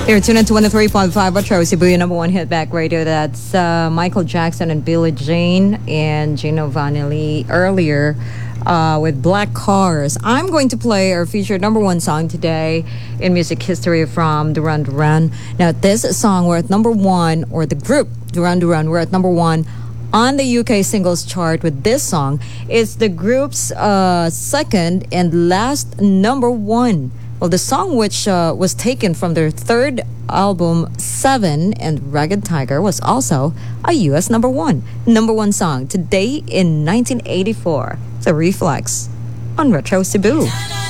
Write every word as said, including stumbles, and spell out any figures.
You're tuned into one oh three point five Retro Cebu, your number one hit back radio. That's uh, Michael Jackson and Billie Jean and Gino Vanelli earlier uh, with Black Cars. I'm going to play our featured number one song today in music history from Duran Duran. Now, this song, we're at number one, or the group Duran Duran, we're at number one on the U K singles chart with this song. It's the group's uh, second and last number one. Well, the song, which uh, was taken from their third album, Seven and Ragged Tiger, was also a U S number one. Number one song today in nineteen eighty-four. It's a Reflex on Retro Cebu.